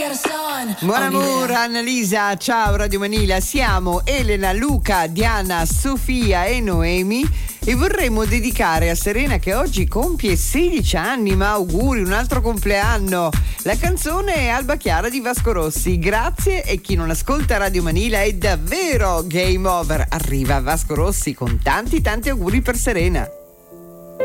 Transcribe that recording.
Buon amore Annalisa, ciao Radio Manila, siamo Elena, Luca, Diana, Sofia e Noemi e vorremmo dedicare a Serena che oggi compie 16 anni, ma auguri, un altro compleanno. La canzone è Alba Chiara di Vasco Rossi, grazie, e chi non ascolta Radio Manila è davvero game over. Arriva Vasco Rossi con tanti auguri per Serena.